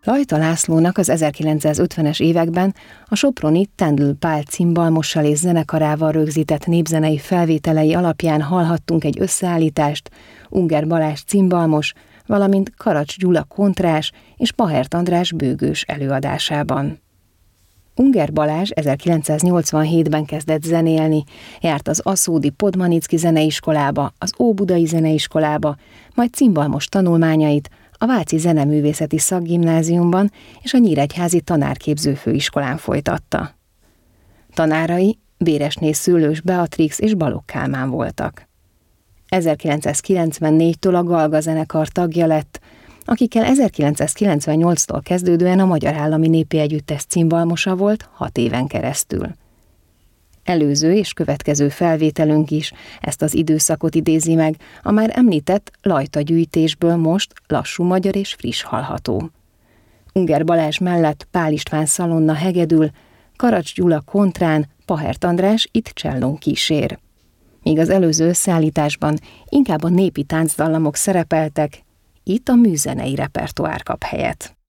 Lajta Lászlónak az 1950-es években a soproni Tendl Pál cimbalmossal és zenekarával rögzített népzenei felvételei alapján hallhattunk egy összeállítást Ungár Balázs cimbalmos, valamint Karacs Gyula kontrás és Pahert András bőgős előadásában. Ungár Balázs 1987-ben kezdett zenélni, járt az aszódi Podmanicki Zeneiskolába, az Óbudai Zeneiskolába, majd cimbalmos tanulmányait a Váci Zeneművészeti Szakgimnáziumban és a Nyíregyházi Tanárképző Főiskolán folytatta. Tanárai Béresné Szőlős Beatrix és Balogh Kálmán voltak. 1994-től a Galga zenekar tagja lett, akikkel 1998-tól kezdődően a Magyar Állami Népi Együttes cimbalmosa volt 6 éven keresztül. Előző és következő felvételünk is ezt az időszakot idézi meg, a már említett Lajta gyűjtésből most lassú magyar és friss hallható. Ungár Balázs mellett Pál István szalonna hegedül, Karacs Gyula kontrán, Pahert András itt csellón kísér. Míg az előző összeállításban inkább a népi táncdallamok szerepeltek, itt a műzenei repertoár kap helyet.